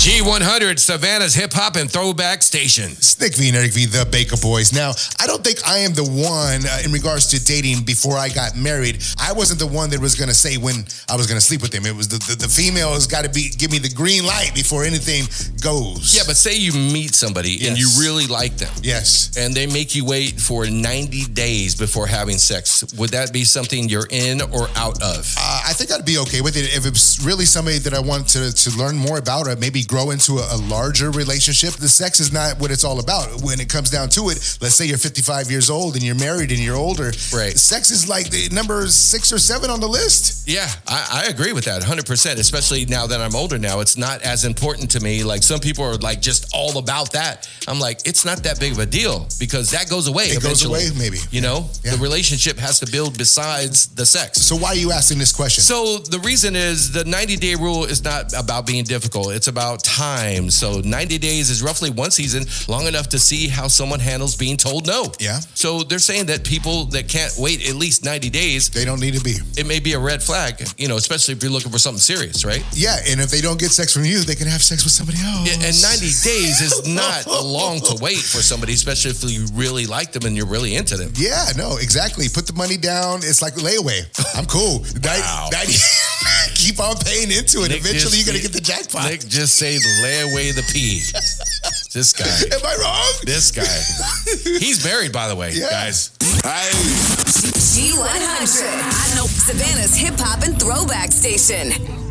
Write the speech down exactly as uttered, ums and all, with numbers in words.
G one hundred, Savannah's hip hop and throwback station. Nick V and Eric V, the Baker Boys. Now, I don't think I am the one uh, in regards to dating before I got married. I wasn't the one that was going to say when I was going to sleep with them. It was the, the, the female has got to be give me the green light before anything goes. Yeah, but say you meet somebody Yes. and you really like them. Yes. And they make you wait for ninety days before having sex. Would that be something you're in or out of? Uh, I think I'd be okay with it if it's really somebody that I want to, to learn more about or maybe grow into a, a larger relationship. The sex is not what it's all about. When it comes down to it, let's say you're fifty-five years old and you're married and you're older. Right. Sex is like the number six or seven on the list. Yeah, I, I agree with that one hundred percent, especially now that I'm older now. It's not as important to me. Like some people are like just all about that. I'm like, it's not that big of a deal because that goes away It goes eventually. away, maybe. You know, Yeah. the relationship has to build besides the sex. So why are you asking this question? So the reason is the ninety-day rule is not about being difficult. It's about time. So ninety days is roughly one season, long enough to see how someone handles being told no. Yeah. So they're saying that people that can't wait at least ninety days, They don't need to be. it may be a red flag, you know, especially if you're looking for something serious, right? Yeah, and if they don't get sex from you, they can have sex with somebody else. Yeah, and ninety days is not long to wait for somebody, especially if you really like them and you're really into them. Yeah, no, exactly. Put the money down. It's like layaway. I'm cool. Wow. ninety, keep on paying into it. Nick Eventually, just- you're going to get the jackpot. Nick just say lay away the pee. This guy. Am I wrong? This guy. He's married, by the way, Yeah. guys. G one hundred. I know Savannah's hip hop and throwback station.